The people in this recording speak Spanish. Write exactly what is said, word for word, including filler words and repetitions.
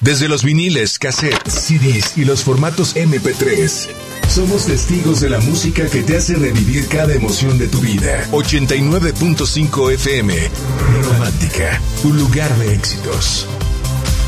Desde los viniles, cassettes, C Ds y los formatos eme pe tres, somos testigos de la música que te hace revivir cada emoción de tu vida. ochenta y nueve punto cinco efe eme, Romántica, un lugar de éxitos.